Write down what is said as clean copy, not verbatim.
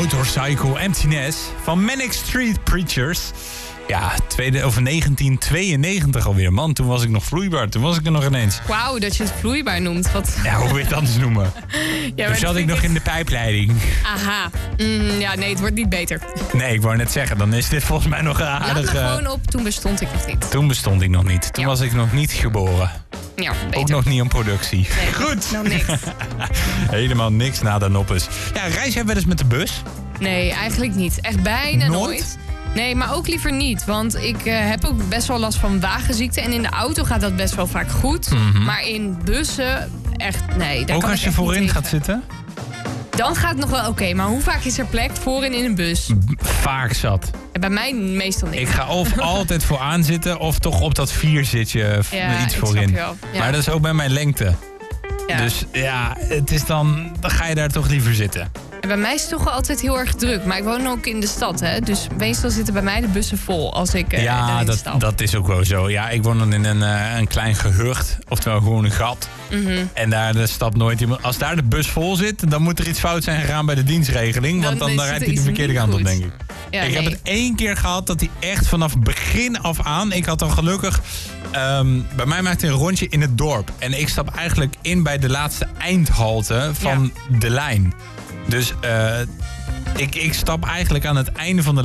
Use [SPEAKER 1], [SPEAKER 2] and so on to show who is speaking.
[SPEAKER 1] Motorcycle Emptiness van Manic Street Preachers. Ja, 1992 alweer, man. Toen was ik nog vloeibaar. Toen was ik er nog ineens.
[SPEAKER 2] Wauw, dat je het vloeibaar noemt. Wat...
[SPEAKER 1] Ja, hoe wil je het anders noemen?
[SPEAKER 2] Ja,
[SPEAKER 1] Toen zat ik nog in de pijpleiding.
[SPEAKER 2] Aha. Ja, nee, het wordt niet beter.
[SPEAKER 1] Nee, ik wou net zeggen, dan is dit volgens mij nog aardig...
[SPEAKER 2] Laat me gewoon op, toen bestond ik nog niet.
[SPEAKER 1] Toen bestond ik nog niet. Toen
[SPEAKER 2] Ja.
[SPEAKER 1] was ik nog niet geboren.
[SPEAKER 2] Ja, beter.
[SPEAKER 1] Ook nog niet aan productie.
[SPEAKER 2] Nee,
[SPEAKER 1] Goed.
[SPEAKER 2] nog niks.
[SPEAKER 1] Helemaal niks na de noppes. Ja, reis jij wel eens met de bus?
[SPEAKER 2] Nee, eigenlijk niet. Echt bijna nooit. Nee, maar ook liever niet. Want ik heb ook best wel last van wagenziekte. En in de auto gaat dat best wel vaak goed. Maar in bussen, echt, nee. Daar
[SPEAKER 1] Ook
[SPEAKER 2] kan
[SPEAKER 1] als
[SPEAKER 2] ik
[SPEAKER 1] je
[SPEAKER 2] echt niet
[SPEAKER 1] voorin
[SPEAKER 2] tegen.
[SPEAKER 1] gaat zitten?
[SPEAKER 2] Dan gaat het nog wel oké. Maar hoe vaak is er plek voorin in een bus?
[SPEAKER 1] Vaak zat.
[SPEAKER 2] En bij mij meestal niet.
[SPEAKER 1] Ik ga of altijd vooraan zitten of toch op dat 4-zitje
[SPEAKER 2] Ja,
[SPEAKER 1] iets
[SPEAKER 2] ik
[SPEAKER 1] voorin.
[SPEAKER 2] snap je wel. Ja.
[SPEAKER 1] Maar dat is ook bij mijn lengte.
[SPEAKER 2] Ja.
[SPEAKER 1] Dus ja, het is dan ga je daar toch liever zitten.
[SPEAKER 2] En bij mij is het toch wel altijd heel erg druk. Maar ik woon ook in de stad, hè. Dus meestal zitten bij mij de bussen vol als ik
[SPEAKER 1] Ja,
[SPEAKER 2] erin stap.
[SPEAKER 1] dat is ook wel zo. Ja, ik woon dan in een klein gehucht, oftewel gewoon een gat. En daar stapt nooit iemand. Als daar de bus vol zit, dan moet er iets fout zijn gegaan bij de dienstregeling. Want dan
[SPEAKER 2] is
[SPEAKER 1] rijdt
[SPEAKER 2] het
[SPEAKER 1] hij de
[SPEAKER 2] iets
[SPEAKER 1] verkeerde
[SPEAKER 2] niet
[SPEAKER 1] kant op,
[SPEAKER 2] goed.
[SPEAKER 1] denk ik.
[SPEAKER 2] Ja,
[SPEAKER 1] Ik heb
[SPEAKER 2] nee.
[SPEAKER 1] het 1 keer gehad dat hij echt vanaf begin af aan... Ik had dan gelukkig... bij mij maakte hij een rondje in het dorp. En ik stap eigenlijk in bij de laatste eindhalte van de lijn. Dus ik stap eigenlijk aan het einde van de